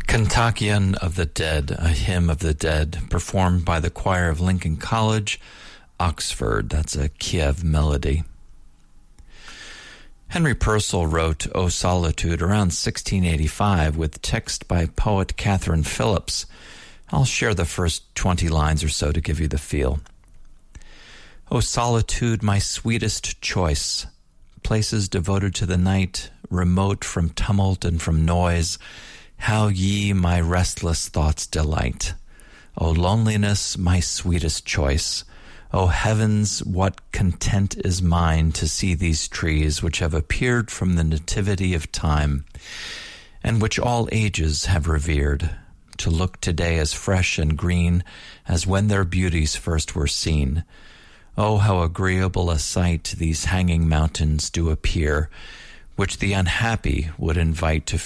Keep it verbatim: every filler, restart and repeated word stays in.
Kontakion of the Dead, a hymn of the dead, performed by the choir of Lincoln College, Oxford. That's a Kiev melody. Henry Purcell wrote O Solitude around sixteen eighty-five with text by poet Catherine Phillips. I'll share the first twenty lines or so to give you the feel. O solitude, my sweetest choice, places devoted to the night, remote from tumult and from noise, how ye my restless thoughts delight. O loneliness, my sweetest choice. O heavens, what content is mine to see these trees which have appeared from the nativity of time, and which all ages have revered, to look today as fresh and green as when their beauties first were seen. O how agreeable a sight these hanging mountains do appear, which the unhappy would invite to